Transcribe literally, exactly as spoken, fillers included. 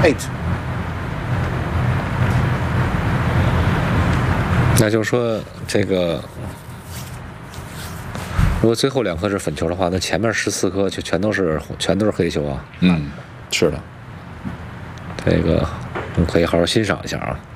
eight。 那就是说，这个如果最后两颗是粉球的话，那前面十四颗就全都是全都是黑球啊。 嗯，是的， 这个我们可以好好欣赏一下啊。